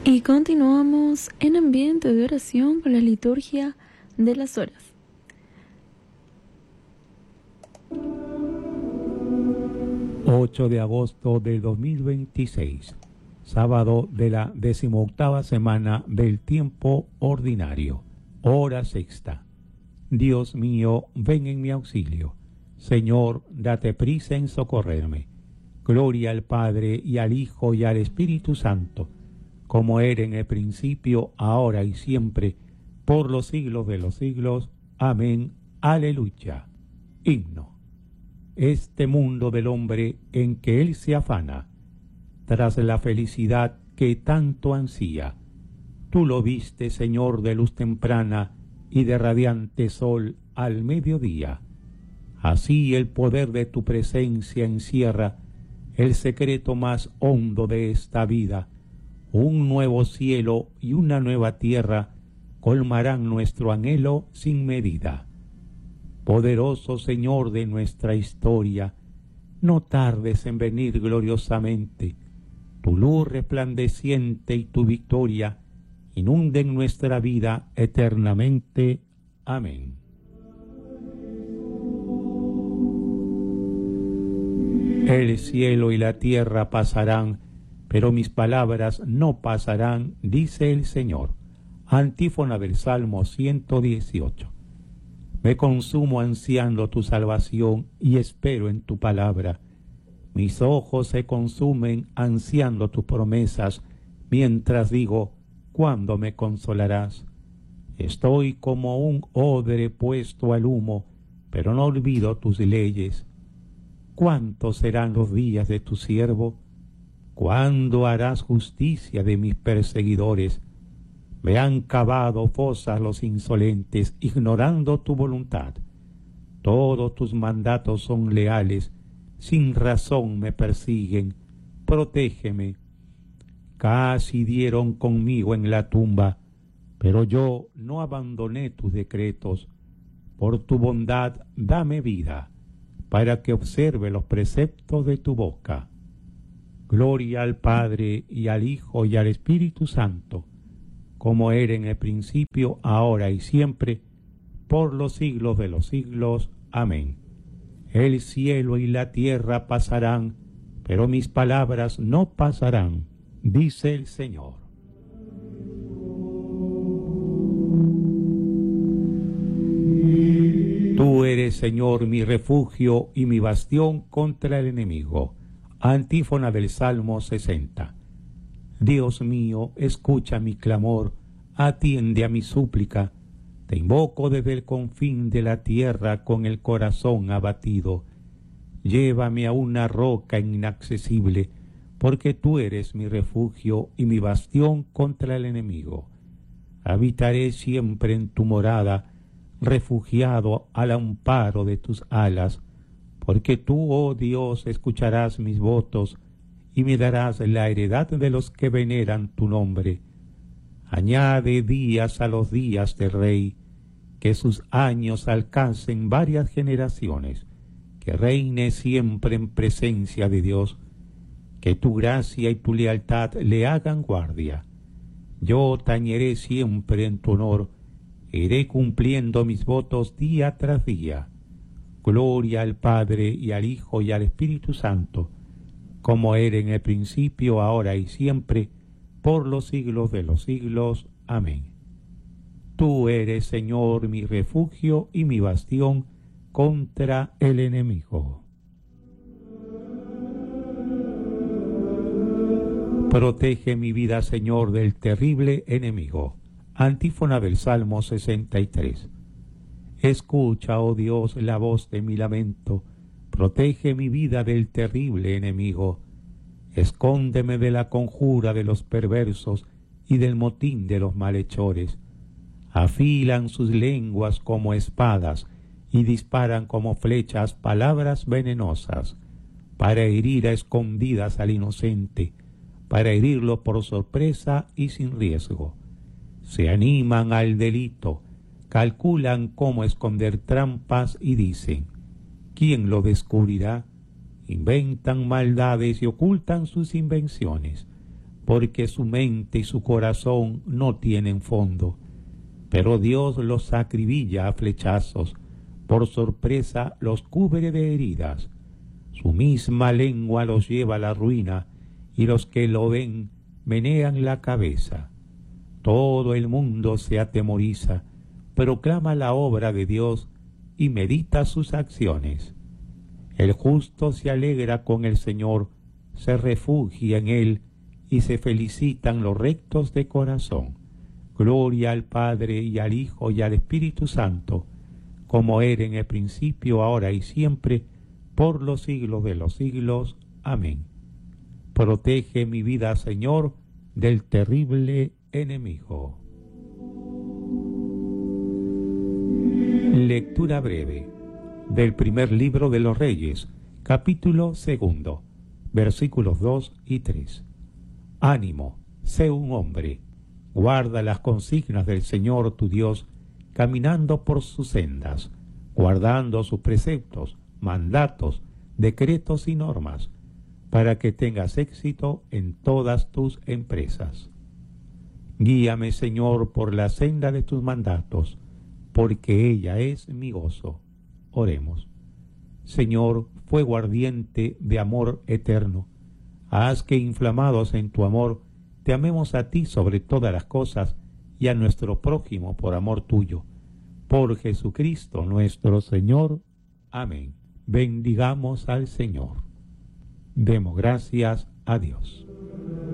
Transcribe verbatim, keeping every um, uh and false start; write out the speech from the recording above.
Y continuamos en ambiente de oración con la liturgia de las horas. ocho de agosto del dos mil veintiséis, sábado de la decimoctava semana del tiempo ordinario, hora sexta. Dios mío, ven en mi auxilio. Señor, date prisa en socorrerme. Gloria al Padre y al Hijo y al Espíritu Santo, como era en el principio, ahora y siempre, por los siglos de los siglos. Amén. Aleluya. Himno. Este mundo del hombre en que él se afana, tras la felicidad que tanto ansía, tú lo viste, Señor, de luz temprana y de radiante sol al mediodía. Así el poder de tu presencia encierra el secreto más hondo de esta vida. Un nuevo cielo y una nueva tierra colmarán nuestro anhelo sin medida. Poderoso Señor de nuestra historia, no tardes en venir gloriosamente. Tu luz resplandeciente y tu victoria inunden nuestra vida eternamente. Amén. El cielo y la tierra pasarán, pero mis palabras no pasarán, dice el Señor. Antífona del Salmo ciento dieciocho. Me consumo ansiando tu salvación y espero en tu palabra. Mis ojos se consumen ansiando tus promesas, mientras digo, ¿cuándo me consolarás? Estoy como un odre puesto al humo, pero no olvido tus leyes. ¿Cuántos serán los días de tu siervo? ¿Cuándo harás justicia de mis perseguidores? Me han cavado fosas los insolentes, ignorando tu voluntad. Todos tus mandatos son leales, sin razón me persiguen. Protégeme. Casi dieron conmigo en la tumba, pero yo no abandoné tus decretos. Por tu bondad dame vida, para que observe los preceptos de tu boca. Gloria al Padre y al Hijo y al Espíritu Santo, como era en el principio, ahora y siempre, por los siglos de los siglos. Amén. El cielo y la tierra pasarán, pero mis palabras no pasarán, dice el Señor. Tú eres, Señor, mi refugio y mi bastión contra el enemigo. Antífona del Salmo sesenta. Dios mío, escucha mi clamor, atiende a mi súplica. Te invoco desde el confín de la tierra con el corazón abatido. Llévame a una roca inaccesible, porque tú eres mi refugio y mi bastión contra el enemigo. Habitaré siempre en tu morada, refugiado al amparo de tus alas, porque tú, oh Dios, escucharás mis votos y me darás la heredad de los que veneran tu nombre. Añade días a los días del rey, que sus años alcancen varias generaciones, que reine siempre en presencia de Dios, que tu gracia y tu lealtad le hagan guardia. Yo tañeré siempre en tu honor, iré cumpliendo mis votos día tras día. Gloria al Padre y al Hijo y al Espíritu Santo, como era en el principio, ahora y siempre, por los siglos de los siglos. Amén. Tú eres, Señor, mi refugio y mi bastión contra el enemigo. Protege mi vida, Señor, del terrible enemigo. Antífona del Salmo sesenta y tres. Escucha, oh Dios, la voz de mi lamento. Protege mi vida del terrible enemigo. Escóndeme de la conjura de los perversos y del motín de los malhechores. Afilan sus lenguas como espadas y disparan como flechas palabras venenosas, para herir a escondidas al inocente, para herirlo por sorpresa y sin riesgo. Se animan al delito, calculan cómo esconder trampas y dicen, ¿quién lo descubrirá? Inventan maldades y ocultan sus invenciones. porque su mente y su corazón no tienen fondo. Pero Dios los acribilla a flechazos, por sorpresa los cubre de heridas. Su misma lengua los lleva a la ruina, y los que lo ven menean la cabeza. Todo el mundo se atemoriza, proclama la obra de Dios y medita sus acciones. El justo se alegra con el Señor, se refugia en Él, y se felicitan los rectos de corazón. Gloria al Padre, y al Hijo, y al Espíritu Santo, como era en el principio, ahora y siempre, por los siglos de los siglos. Amén. Protege mi vida, Señor, del terrible enemigo. Lectura breve del primer libro de los Reyes, capítulo segundo, versículos dos y tres. Ánimo, sé un hombre, guarda las consignas del Señor tu Dios, caminando por sus sendas, guardando sus preceptos, mandatos, decretos y normas, para que tengas éxito en todas tus empresas. Guíame, Señor, por la senda de tus mandatos, porque ella es mi gozo. Oremos. Señor, fuego ardiente de amor eterno, haz que, inflamados en tu amor, te amemos a ti sobre todas las cosas y a nuestro prójimo por amor tuyo. Por Jesucristo nuestro Señor. Amén. Bendigamos al Señor. Demos gracias a Dios.